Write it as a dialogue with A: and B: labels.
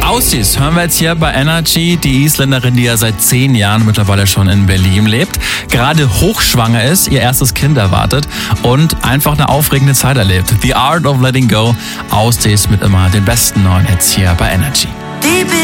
A: Aussies hören wir jetzt hier bei Energy, die Isländerin, die ja seit 10 Jahren mittlerweile schon in Berlin lebt, gerade hochschwanger ist, ihr erstes Kind erwartet und einfach eine aufregende Zeit erlebt. The Art of Letting Go, Aussies mit immer den besten neuen Hits hier bei Energy.